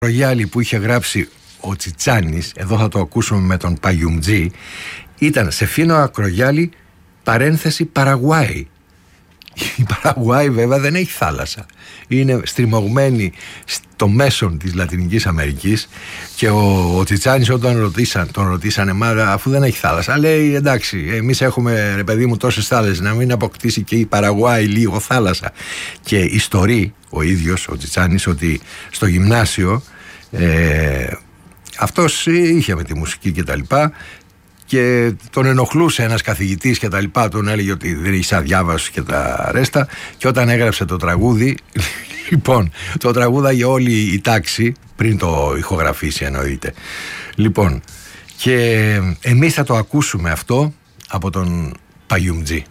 Ρογιάλι που είχε γράψει ο Τσιτσάνης, εδώ θα το ακούσουμε με τον Παγιουμτζή, ήταν σε φίνο ακρογιάλι παρένθεση Παραγουάη. Η Παραγουάη βέβαια δεν έχει θάλασσα, είναι στριμωγμένη στο μέσον της Λατινικής Αμερικής και ο Τσιτσάνης όταν τον ρωτήσανε μα αφού δεν έχει θάλασσα, λέει εντάξει, εμείς έχουμε ρε παιδί μου τόσες θάλασσες, να μην αποκτήσει και η Παραγουάη λίγο θάλασσα. Και ιστορεί ο ίδιος ο Τσιτσάνης ότι στο γυμνάσιο αυτός είχε με τη μουσική και τα λοιπά και τον ενοχλούσε ένας καθηγητής και τα λοιπά, τον έλεγε ότι δεν είσαι αδιάβαστος και τα ρέστα, και όταν έγραψε το τραγούδι, λοιπόν, το τραγούδαγε όλη η τάξη πριν το ηχογραφήσει, εννοείται. Λοιπόν, και εμείς θα το ακούσουμε αυτό από τον Παγιουμτζή.